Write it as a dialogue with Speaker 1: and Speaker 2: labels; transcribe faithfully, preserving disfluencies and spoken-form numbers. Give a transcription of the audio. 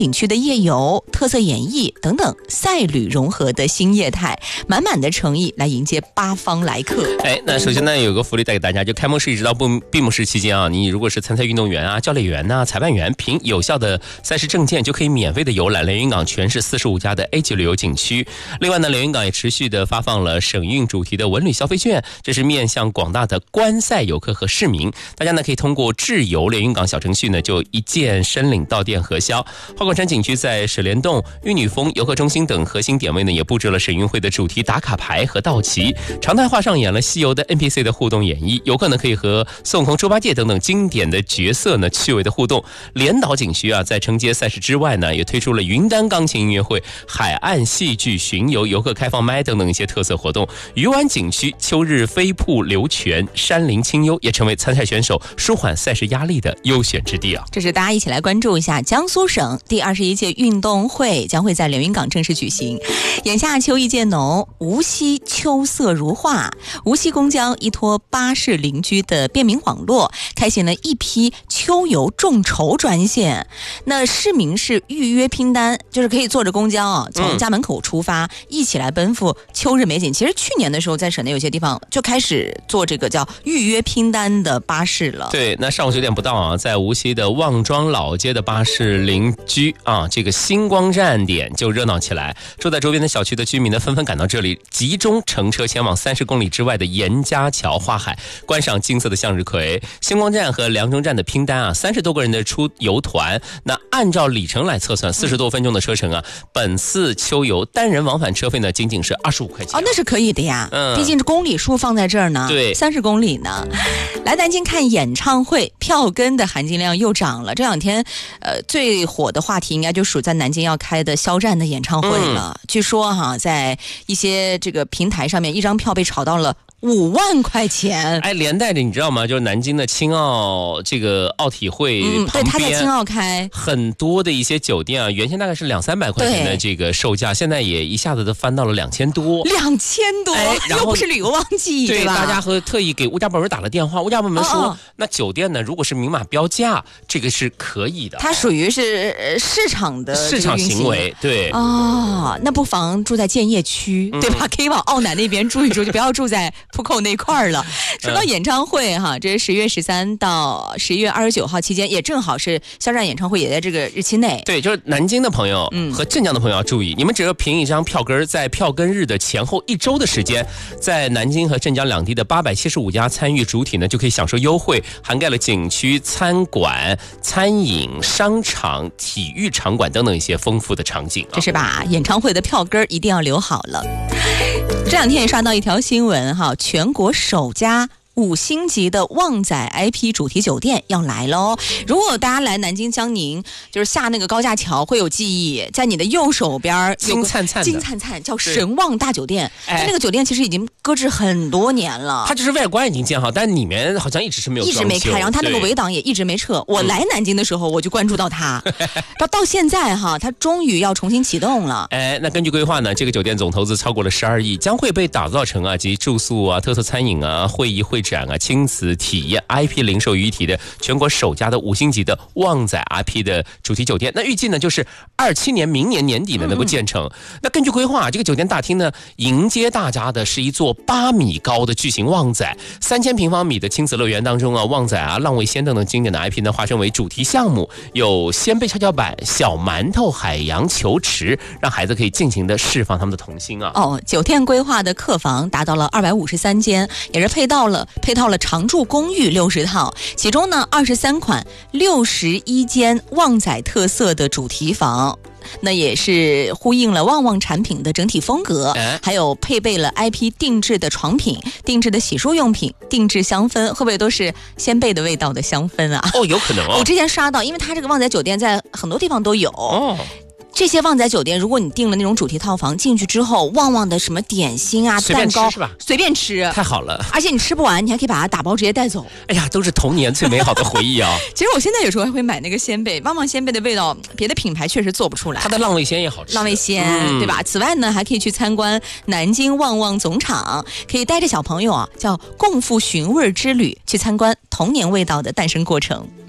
Speaker 1: 景区的夜游、特色演艺等等赛旅融合的新业态，满满的诚意来迎接八方来客。
Speaker 2: 哎，那首先呢，有个福利带给大家，就开幕式一直到闭幕式期间啊，你如果是参赛运动员啊、教练员呐、啊、裁判员，凭有效的赛事证件就可以免费的游览连云港全市四十五家的 A 级旅游景区。另外呢，连云港也持续的发放了省运主题的文旅消费券，这是面向广大的观赛游客和市民，大家呢可以通过智游连云港小程序呢，就一键申领到店核销。花果山景区在水帘洞、玉女峰游客中心等核心点位呢，也布置了省运会的主题打卡牌和道旗，常态化上演了西游的 N P C 的互动演绎，游客呢可以和孙悟空、猪八戒等等经典的角色呢趣味的互动。连岛景区啊，在承接赛事之外呢，也推出了云丹钢琴音乐会、海岸戏剧巡游、游客开放麦等等一些特色活动。鱼湾景区秋日飞瀑流泉、山林清幽，也成为参赛选手舒缓赛事压力的优选之地啊。
Speaker 1: 这是大家一起来关注一下，江苏省第二十一届运动会将会在连云港正式举行。眼下秋意渐浓，无锡秋色如画，无锡公交依托巴士邻居的便民网络，开启了一批秋游众筹专线。那市民是预约拼单，就是可以坐着公交啊，从家门口出发、嗯、一起来奔赴秋日美景。其实去年的时候在省内有些地方就开始做这个叫预约拼单的巴士了。
Speaker 2: 对，那上午九点不到啊，在无锡的望庄老街的巴士邻居啊，这个星光站点就热闹起来。住在周边的小区的居民呢，纷纷赶到这里，集中乘车前往三十公里之外的严家桥花海，观赏金色的向日葵。星光站和梁中站的拼单啊，三十多个人的出游团，那按照里程来测算，四十多分钟的车程啊，本次秋游单人往返车费呢，仅仅是二十五块钱。
Speaker 1: 哦，那是可以的呀，嗯，毕竟公里数放在这儿呢，
Speaker 2: 对，
Speaker 1: 三十公里呢。来南京看演唱会，票根的含金量又涨了。这两天，呃，最火的话题应该就属在南京要开的肖战的演唱会了。嗯、据说哈，在一些这个平台上面，一张票被炒到了五万块钱。
Speaker 2: 哎，连带着你知道吗？就是南京的青奥这个奥体会旁边、嗯，
Speaker 1: 对，他在青奥开
Speaker 2: 很多的一些酒店啊，原先大概是两三百块钱的这个售价，现在也一下子都翻到了两千多。
Speaker 1: 两千多，哎、又不是旅游旺季，
Speaker 2: 对,
Speaker 1: 对吧？
Speaker 2: 大家和特意给物价部门打了电话，物价部门说，哦哦那酒店呢，如果是明码标价，这个是可以的。
Speaker 1: 它属于是市场的
Speaker 2: 市场行为，对。
Speaker 1: 哦，那不妨住在建邺区，嗯、对吧？可以往奥南那边住一住，就不要住在浦口那块儿了。说到演唱会哈，这是十月十三到十一月二十九号期间，也正好是肖战演唱会也在这个日期内。
Speaker 2: 对，就是南京的朋友和镇江的朋友要注意，嗯、你们只要凭一张票根，在票根日的前后一周的时间，在南京和镇江两地的八百七十五家参与主体呢，就可以享受优惠，涵盖了景区、餐馆、餐饮、商场、体育场馆等等一些丰富的场景、啊。
Speaker 1: 这是把演唱会的票根一定要留好了。这两天也刷到一条新闻哈，全国首家五星级的旺仔 I P 主题酒店要来喽！如果大家来南京江宁，就是下那个高架桥会有记忆，在你的右手边
Speaker 2: 金灿灿
Speaker 1: 金灿灿叫神旺大酒店，但那个酒店其实已经搁置很多年了。
Speaker 2: 它就是外观已经建好，但里面好像一直是没有
Speaker 1: 一直没开，然后它那个围挡也一直没撤。我来南京的时候我就关注到它，到到现在哈，它终于要重新启动了。
Speaker 2: 哎，那根据规划呢，这个酒店总投资超过了十二亿，将会被打造成啊集住宿啊、特色餐饮啊、会议会展啊、亲子体验 I P 零售于一体的全国首家的五星级的旺仔 I P 的主题酒店。那预计呢就是二七年明年年底呢能够建成。嗯、那根据规划，这个酒店大厅呢迎接大家的是一座八米高的巨型旺仔，三千平方米的亲子乐园当中啊，旺仔啊、浪味仙等等经典的 I P 呢划分为主题项目，有仙贝跷跷板、小馒头、海洋球池，让孩子可以尽情的释放他们的童心啊。
Speaker 1: 哦，酒店规划的客房达到了二百五十三间，也是配到了配套了常住公寓六十套，其中呢二十三款六十一间旺仔特色的主题房。那也是呼应了旺旺产品的整体风格，还有配备了 I P 定制的床品、定制的洗漱用品、定制香氛，会不会都是仙贝的味道的香氛啊？
Speaker 2: 哦，有可能哦。
Speaker 1: 我之前刷到，因为它这个旺仔酒店在很多地方都有哦。这些旺仔酒店，如果你订了那种主题套房，进去之后，旺旺的什么点心啊、蛋糕
Speaker 2: 是吧？
Speaker 1: 随便吃，
Speaker 2: 太好了。
Speaker 1: 而且你吃不完，你还可以把它打包直接带走。
Speaker 2: 哎呀，都是童年最美好的回忆啊！
Speaker 1: 其实我现在有时候还会买那个鲜贝，旺旺鲜贝的味道，别的品牌确实做不出来。
Speaker 2: 它的浪味仙也好吃，
Speaker 1: 浪味仙、嗯、对吧？此外呢，还可以去参观南京旺旺总厂，可以带着小朋友啊，叫共赴寻味之旅，去参观童年味道的诞生过程。